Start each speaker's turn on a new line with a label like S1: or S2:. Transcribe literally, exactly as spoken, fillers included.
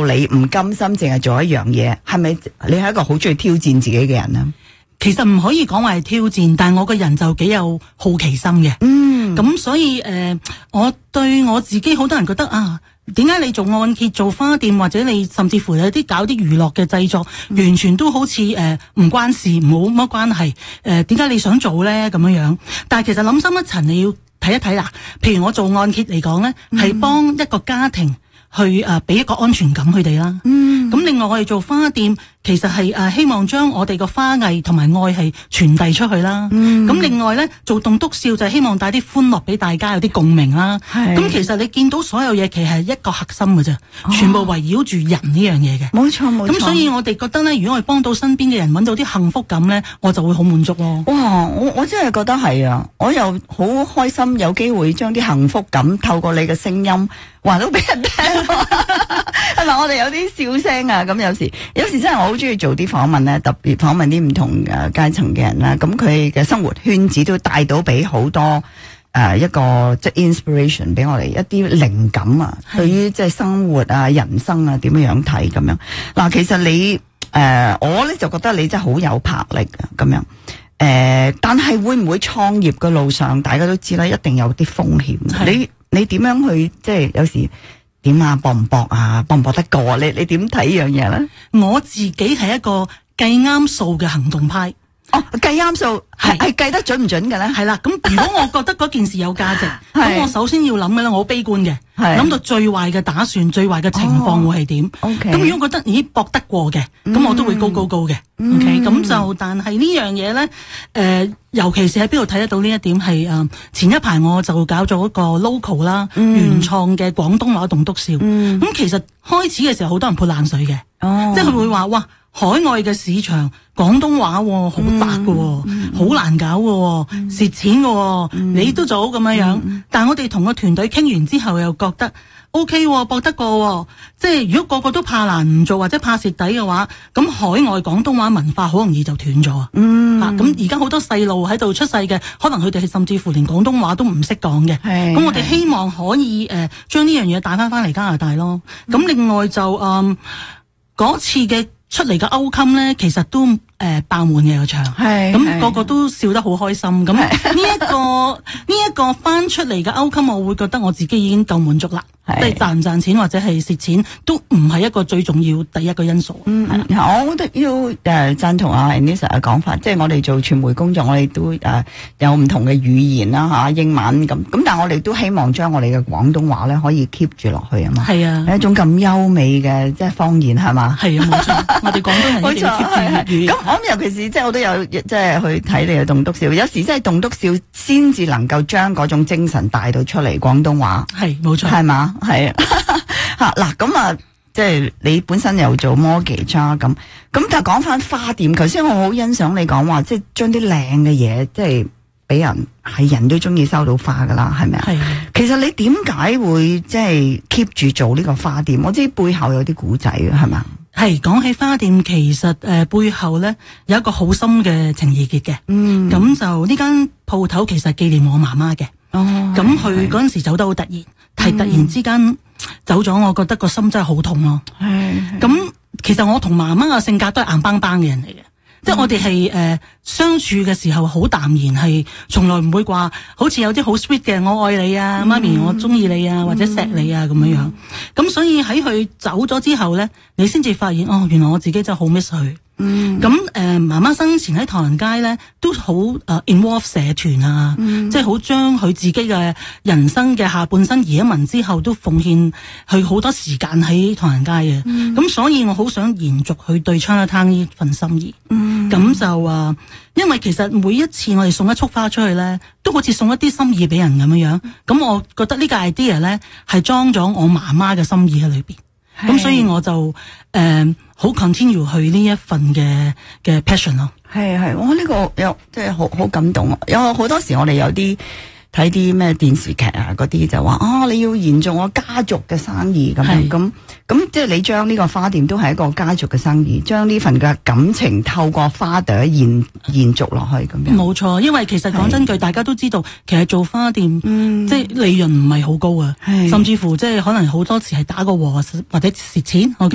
S1: 你唔甘心淨係做一樣嘢？係咪你係一個好中意挑戰自己嘅人啊？
S2: 其實唔可以講話係挑戰，但係我個人就幾有好奇心嘅。
S1: 嗯，
S2: 咁所以誒、呃，我對我自己，好多人覺得啊，點解你做按揭、做花店，或者你甚至乎有啲搞啲娛樂嘅製作，嗯、完全都好似誒唔關事，冇乜關係。誒、呃，點解你想做咧？咁樣樣，但係其實諗深一層，你要睇一睇啦。譬如我做按揭嚟講咧，係、嗯、幫一個家庭去誒俾、呃、一個安全感佢哋啦。嗯，咁另外我哋做花店，其實係誒、呃、希望將我哋個花藝同埋愛係傳遞出去啦。嗯，咁另外咧做棟篤笑就係希望帶啲歡樂俾大家，有啲共鳴啦。係，咁其實你見到所有嘢其實係一個核心嘅啫、哦，全部圍繞住人呢樣嘢嘅。冇錯冇錯。咁所以我哋覺得咧，如果我哋幫到身邊嘅人揾到啲幸福感咧，我就會好滿足咯。哇，
S1: 我我真係覺得係啊，我又好開心有機會將啲幸福感透過你嘅聲音話到俾人聽。係咪？我哋有啲笑聲啊，咁有時有時真係我好中意做啲訪問咧，特別訪問啲唔同誒階層嘅人啦。咁佢嘅生活圈子都帶到俾好多誒、呃、一個即係 inspiration 俾我哋一啲靈感啊。對於即係生活啊、人生啊點樣樣睇咁樣。嗱，其實你誒、呃、我咧就覺得你真係好有魄力啊，咁樣誒、呃，但係會唔會創業嘅路上，大家都知啦，一定有啲風險。你你點樣去即係有時？點啊？搏唔搏啊？搏唔搏得過？你你點睇呢樣嘢咧？我自己係一個計啱數嘅行動派。哦，計啱數係係計得準唔準嘅咧？係啦，咁如果我覺得嗰件事有價值，咁我首先要諗嘅咧，我好悲觀嘅，諗到最壞嘅打算，最壞嘅情況會係點？OK，咁如果覺得咦搏得過嘅，咁、嗯、我都會高高高嘅。OK，咁、嗯、就但係呢樣嘢咧，誒、呃，尤其是喺邊度睇得到呢一點係誒、呃，前一排我就搞咗一個 local 啦，嗯、原創嘅廣東話棟篤笑。咁、嗯、其實開始嘅時候好多人潑冷水嘅、哦，即係佢會話哇。海外嘅市場廣東話好窄嘅，好、嗯嗯、難搞嘅，蝕、嗯、錢嘅、嗯，你都做咁樣樣、嗯。但係我哋同個團隊傾完之後，又覺得 O K， 搏得過。即係如果個個都怕難唔做或者怕蝕底嘅話，咁海外廣東話文化好容易就斷咗、嗯、啊。咁而家好多細路喺度出世嘅，可能佢哋甚至乎連廣東話都唔識講嘅。咁我哋希望可以誒將呢樣嘢帶翻翻嚟加拿大咯。咁、嗯、另外就誒嗰、嗯、次嘅。出嚟嘅 outcome 咧，其實都誒、呃、爆滿嘅個場，咁、那個個都笑得好開心。咁呢一個呢一個翻出嚟嘅 outcome，我會覺得我自己已經夠滿足啦。即係賺唔賺錢或者係蝕錢，都唔係一個最重要第一個因素。嗯，我覺得要誒贊同阿 Anissa 嘅講法，即係我哋做傳媒工作，我哋都誒、呃、有唔同嘅語言啦吓，英文咁咁，但係我哋都希望將我哋嘅廣東話咧可以 keep 住落去啊嘛。係啊，一種咁優美嘅即係方言係嘛。係啊，冇錯，我哋廣東人一定要 keep 住粵語。咁我諗尤其是即係我都有即係去睇你嘅棟篤笑，有時即係棟篤笑先至能夠將嗰種精神帶到出嚟廣東話。係冇錯，係嘛。係啊，吓嗱咁啊，即係你本身又做 mortgage 啊，咁咁但係講翻花店，頭先我好欣賞你講話，即係將啲靚嘅嘢，即係俾人係人都中意收到花噶啦，係咪啊？係。其實你點解會即係 keep 住做呢個花店？我知背後有啲古仔嘅，係咪？係講起花店，其實誒、呃、背後咧有一個好深嘅情意結嘅。嗯。咁就呢間鋪頭其實紀念我媽媽嘅。哦。咁佢嗰陣時走得好突然。係突然之間走咗，我覺得個心真係好痛咯。係咁，其實我同媽媽嘅性格都係硬邦邦嘅人嚟嘅，即係我哋係誒相處嘅時候好淡然，係從來唔會話好似有啲好 sweet 嘅我愛你啊，媽咪我中意你啊，或者錫你啊咁樣樣。咁所以喺佢走咗之後咧，你先至發現哦，原來我自己真係好 miss 佢。嗯，咁誒，媽媽生前喺唐人街咧，都好誒 involve 社團啊，嗯、即係好將佢自己嘅人生嘅下半生移咗民之後，都奉獻佢好多時間喺唐人街嘅。咁、嗯、所以我好想延續佢對 Chinatown 呢份心意。咁、嗯、就啊，因為其實每一次我哋送一束花出去咧，都好似送一啲心意俾人咁樣樣。咁我覺得呢個 idea 咧係裝咗我媽媽嘅心意喺裏邊。咁所以我就誒好、呃、continue 去呢一份嘅嘅 passion 咯。係係，我呢、這個有即係好好感動。有好多時我哋有啲睇啲咩電視劇啊，嗰啲就話啊，你要延續我家族嘅生意咁樣咁咁，即係你將呢個花店都係一個家族嘅生意，將呢份嘅感情透過花朵延延續落去咁樣。冇錯，因為其實講真句，大家都知道，其實做花店、嗯、即係利潤唔係好高啊，甚至乎即係可能好多時係打個和或者蝕錢。